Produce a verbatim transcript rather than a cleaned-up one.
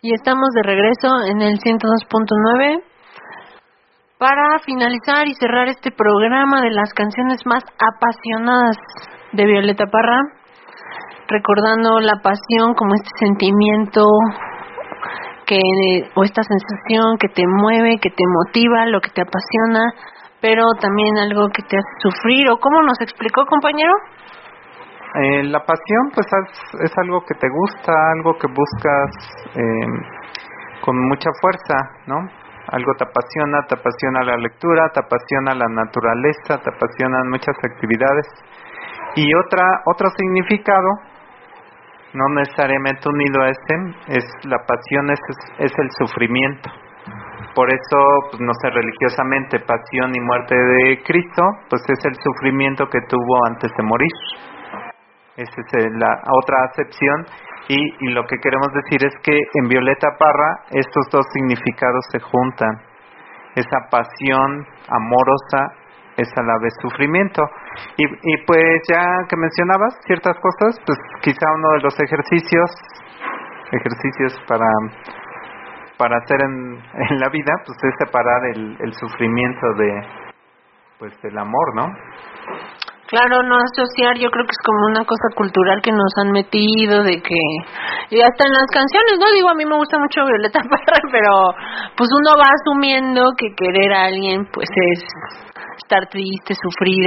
Y estamos de regreso en el ciento dos punto nueve para finalizar y cerrar este programa de las canciones más apasionadas de Violeta Parra, recordando la pasión como este sentimiento que o esta sensación que te mueve, que te motiva, lo que te apasiona, pero también algo que te hace sufrir. ¿O cómo nos explicó, compañero? Eh, la pasión pues es, es algo que te gusta, algo que buscas eh, con mucha fuerza, ¿no? Algo te apasiona, te apasiona la lectura, te apasiona la naturaleza, te apasionan muchas actividades. Y otra otro significado, no necesariamente unido a este, es la pasión es, es el sufrimiento. Por eso, pues, no sé, religiosamente, pasión y muerte de Cristo, pues es el sufrimiento que tuvo antes de morir. Esa es la otra acepción, y, y lo que queremos decir es que en Violeta Parra estos dos significados se juntan. Esa pasión amorosa es a la vez sufrimiento. Y, y pues ya que mencionabas ciertas cosas, pues quizá uno de los ejercicios, ejercicios para, para hacer en, en la vida, pues es separar el, el sufrimiento de, pues del amor, ¿no? Claro, no asociar, yo creo que es como una cosa cultural que nos han metido, de que, y hasta en las canciones, ¿no? Digo, a mí me gusta mucho Violeta Parra, pero pues uno va asumiendo que querer a alguien, pues es estar triste, sufrir,